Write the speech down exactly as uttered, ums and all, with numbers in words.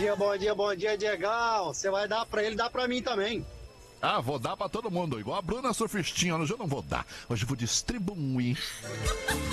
dia, bom dia, bom dia, Diegão. Você vai dar pra ele, dá pra mim também. Ah, vou dar pra todo mundo, igual a Bruna Surfistinha. Hoje eu não vou dar, hoje eu vou distribuir.